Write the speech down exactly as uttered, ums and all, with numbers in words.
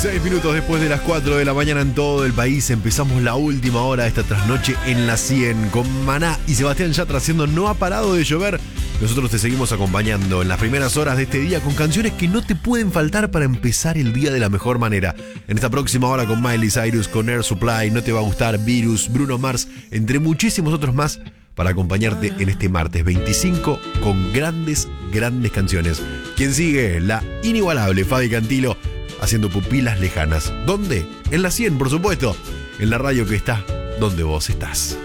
Seis minutos después de las cuatro de la mañana en todo el país, empezamos la última hora de esta trasnoche en la cien con Maná y Sebastián Yatra haciendo No ha parado de llover. Nosotros te seguimos acompañando en las primeras horas de este día con canciones que no te pueden faltar para empezar el día de la mejor manera. En esta próxima hora con Miley Cyrus, con Air Supply, No te va a gustar, Virus, Bruno Mars, entre muchísimos otros más, para acompañarte en este martes veinticinco con grandes, grandes canciones. Quien sigue, la inigualable Fabi Cantilo, haciendo Pupilas Lejanas. ¿Dónde? En la cien, por supuesto. En la radio que está donde vos estás.